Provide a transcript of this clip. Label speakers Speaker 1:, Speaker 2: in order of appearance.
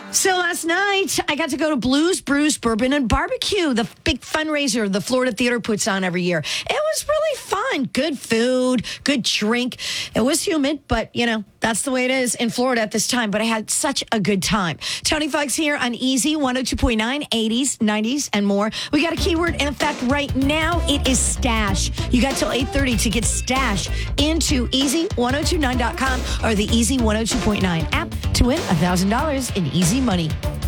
Speaker 1: So last night, I got to go to Blues, Brews, Bourbon, and Barbecue, the big fundraiser the Florida Theater puts on every year. It was really fun. Good food, good drink. It was humid, but, that's the way it is in Florida at this time. But I had such a good time. Tony Fox here on Easy 102.9, 80s, 90s, and more. We got a keyword in effect right now. It is stash. You got till 8:30 to get stash into easy1029.com or the Easy 102.9 app to win $1,000 in easy money.